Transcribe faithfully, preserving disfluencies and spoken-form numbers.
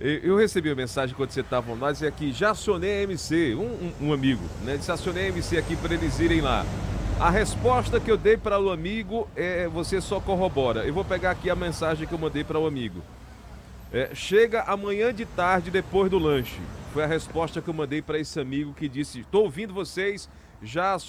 E- Eu recebi uma mensagem quando você estava online, dizia aqui, já acionei a M C, um, um- um amigo, né? Disse, acionei a M C aqui para eles irem lá. A resposta que eu dei para o amigo é você só corrobora. Eu vou pegar aqui a mensagem que eu mandei para o amigo. É, chega amanhã de tarde, depois do lanche. Foi a resposta que eu mandei para esse amigo que disse: estou ouvindo vocês, já